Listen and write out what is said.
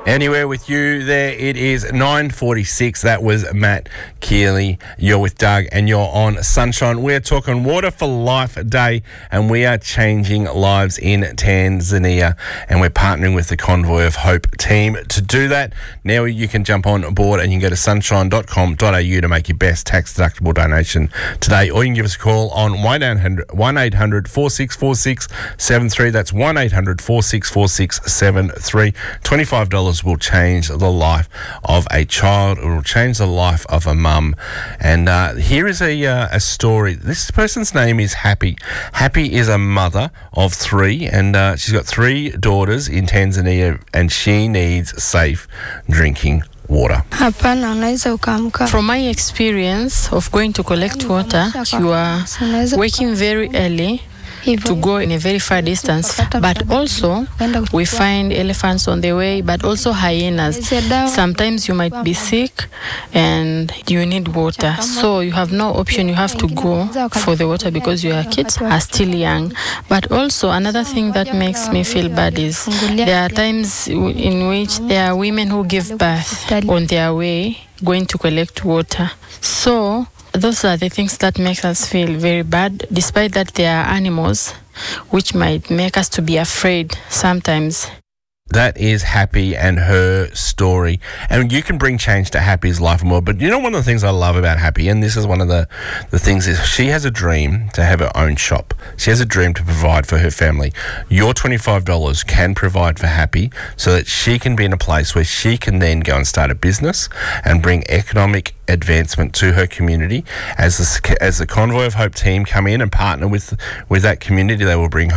Anywhere with you there. It is 9:46. That was Matt Keeley. You're with Doug and you're on Sunshine. We're talking Water for Life Day and we are changing lives in Tanzania, and we're partnering with the Convoy of Hope team to do that. Now you can jump on board and you can go to sunshine.com.au to make your best tax-deductible donation today, or you can give us a call on 1-800-464673. That's 1-800-464673. $25 will change the life of a child. It will change the life of a mum. And here is a story. This person's name is Happy. Happy is a mother of 3, and she's got 3 daughters in Tanzania, and she needs safe drinking water. From my experience of going to collect water, you are waking very early to go in a very far distance, but also we find elephants on the way, but also hyenas. Sometimes you might be sick and you need water, so you have no option. You have to go for the water because your kids are still young. But also another thing that makes me feel bad is there are times in which there are women who give birth on their way going to collect water. So those are the things that make us feel very bad, despite that there are animals which might make us to be afraid sometimes. That is Happy and her story. And you can bring change to Happy's life and more. But you know, one of the things I love about Happy, and this is one of the things, is she has a dream to have her own shop. She has a dream to provide for her family. Your $25 can provide for Happy so that she can be in a place where she can then go and start a business and bring economic advancement to her community. As the Convoy of Hope team come in and partner with that community, they will bring